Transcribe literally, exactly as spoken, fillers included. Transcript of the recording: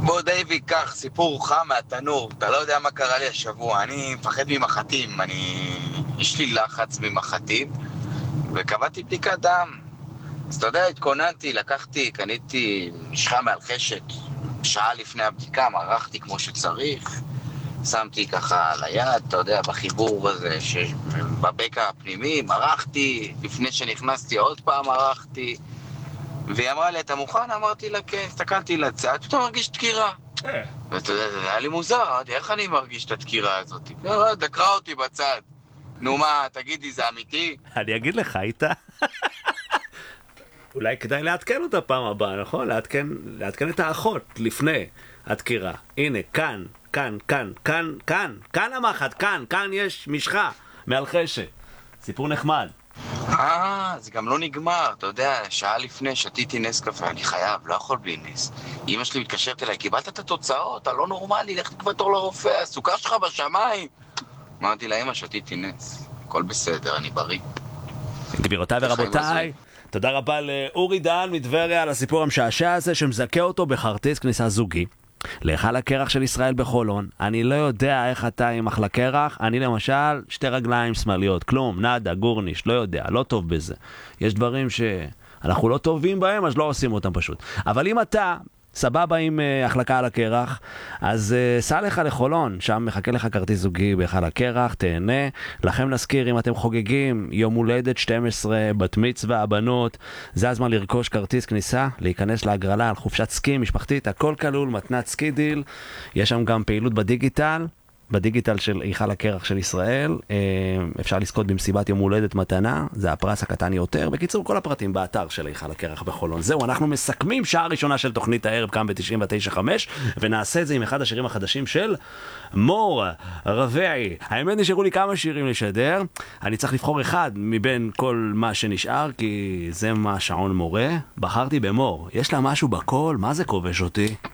בוא דיווי, קח סיפור חם מהתנור. אתה לא יודע מה קרה לי השבוע. אני מפחד ממחטים. אני... יש לי לחץ ממחטים, וקבעתי בדיקת דם. אז אתה יודע, התכוננתי, לקחתי, קניתי משחה מהלחשת. שעה לפני הבדיקה, מרחתי כמו שצריך. שמתי ככה על היד, אתה יודע, בחיבור הזה, בבקע הפנימי, מרחתי. לפני שנכנסתי עוד פעם מרחתי. והיא אמרה לי, אתה מוכן? אמרתי לה, כן, הסתכלתי לצד, פתאום מרגיש דקירה. ואתה יודע, זה היה לי מוזר, אמרתי, איך אני מרגיש את הדקירה הזאת? דקרה אותי בצד. נו מה, תגידי, זה אמיתי? אני אגיד לך, איתה. אולי כדאי לעדכן אותה פעם הבאה, נכון? לעדכן, לעדכן את האחות לפני הדקירה. הנה, כאן, כאן, כאן, כאן, כאן, כאן המחט, כאן, כאן יש משחה מהלחשת. סיפור נחמד. אה, זה גם לא נגמר, אתה יודע, שעה לפני שתיתי נס קפה, אני חייב, לא יכול בלי נס. אמא שלי מתקשרת אליי, קיבלת את התוצאות, אתה לא נורמלי, לך תקבע תור לרופא, הסוכר שלך בשמיים. אמרתי לה, אמא, שתיתי נס, הכל בסדר, אני בריא. גבירותיי ורבותיי, תודה רבה לאורי דהן מטבריה על הסיפור המשעשע הזה שמזכה אותו בכרטיס כניסה זוגי להיכל הקרח של ישראל בחולון. אני לא יודע איך אתה עם אחלה קרח, אני למשל שתי רגליים שמאליות, כלום, נדה, גורניש, לא יודע, לא טוב בזה. יש דברים שאנחנו לא טובים בהם, אז לא עושים אותם פשוט. אבל אם אתה סבבה עם uh, החלקה על הקרח, אז uh, סע לך לחולון, שם מחכה לך כרטיס זוגי בהיכל הקרח, תהנה. לכם נזכיר, אם אתם חוגגים יום הולדת שתים עשרה, בת מצווה, הבנות, זה הזמן לרכוש כרטיס כניסה, להיכנס להגרלה על חופשת סקי משפחתית, הכל כלול, מתנת סקי דיל. יש שם גם פעילות בדיגיטל, בדיגיטל של היכל הקרח של ישראל. אפשר לזכות במסיבת יום הולדת מתנה, זה הפרס הקטן יותר. בקיצור, כל הפרטים באתר של היכל הקרח בחולון. זהו, אנחנו מסכמים שעה ראשונה של תוכנית הערב כאן ב-תשעים ותשע נקודה חמש, ונעשה את זה עם אחד השירים החדשים של מור רביעי. האמת, נשארו לי כמה שירים לשדר, אני צריך לבחור אחד מבין כל מה שנשאר, כי זה מה שעון מורה. בחרתי במור, יש לה משהו בקול, מה זה כובש אותי?